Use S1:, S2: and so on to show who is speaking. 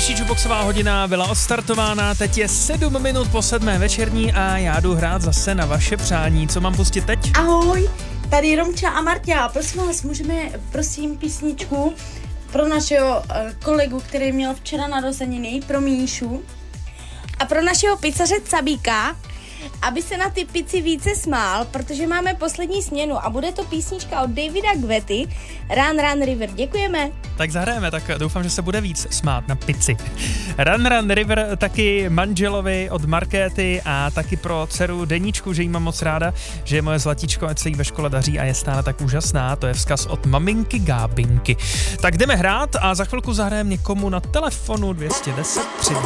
S1: Nejlepší jukeboxová hodina byla odstartována, teď je 7 minut po 7 večerní a já jdu hrát zase na vaše přání. Co mám pustit teď?
S2: Ahoj, tady Romča a Marta. Prosím vás, můžeme písničku pro našeho kolegu, který měl včera narozeniny, pro Míšu. A pro našeho pizzaře Cabíka, aby se na ty pici více smál, protože máme poslední směnu a bude to písnička od Davida Guetty, Run Run River. Děkujeme.
S1: Tak zahrajeme, tak doufám, že se bude víc smát na pici. Run Run River taky manželovi od Markéty a taky pro dceru Deníčku, že jí mám moc ráda, že je moje zlatíčko, ať se jí ve škole daří a je stále tak úžasná. To je vzkaz od maminky Gábinky. Tak jdeme hrát a za chvilku zahrajeme někomu na telefonu 210 3